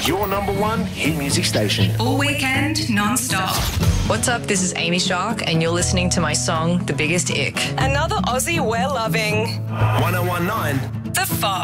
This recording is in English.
your number one hit music station. All weekend, non-stop. What's up? This is Amy Shark, and you're listening to my song, The Biggest Ick. Another Aussie we're loving. 1019 The Fox.